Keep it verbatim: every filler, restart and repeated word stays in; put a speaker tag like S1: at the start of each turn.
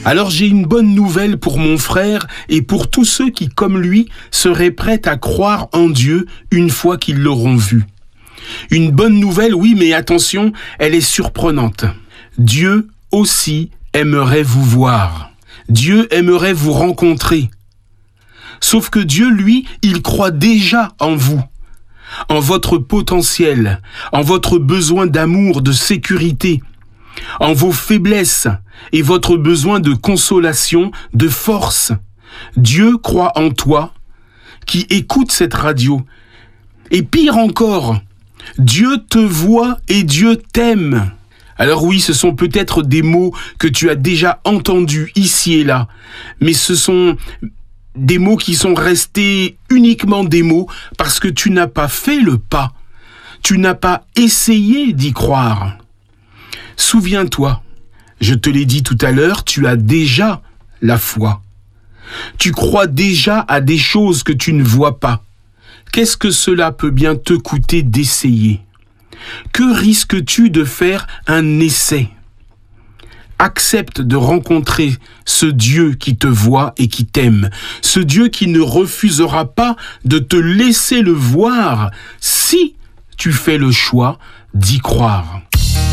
S1: Alors j'ai une bonne nouvelle pour mon frère et pour tous ceux qui, comme lui, seraient prêts à croire en Dieu une fois qu'ils l'auront vu. Une bonne nouvelle, oui, mais attention, elle est surprenante. Dieu aussi aimerait vous voir. Dieu aimerait vous rencontrer. Sauf que Dieu, lui, il croit déjà en vous, en votre potentiel, en votre besoin d'amour, de sécurité, en vos faiblesses et votre besoin de consolation, de force. Dieu croit en toi, qui écoute cette radio. Et pire encore, Dieu te voit et Dieu t'aime. Alors oui, ce sont peut-être des mots que tu as déjà entendus ici et là, mais ce sont des mots qui sont restés uniquement des mots parce que tu n'as pas fait le pas. Tu n'as pas essayé d'y croire. Souviens-toi, je te l'ai dit tout à l'heure, tu as déjà la foi. Tu crois déjà à des choses que tu ne vois pas. Qu'est-ce que cela peut bien te coûter d'essayer ? Que risques-tu de faire un essai ? Accepte de rencontrer ce Dieu qui te voit et qui t'aime, ce Dieu qui ne refusera pas de te laisser le voir si tu fais le choix d'y croire.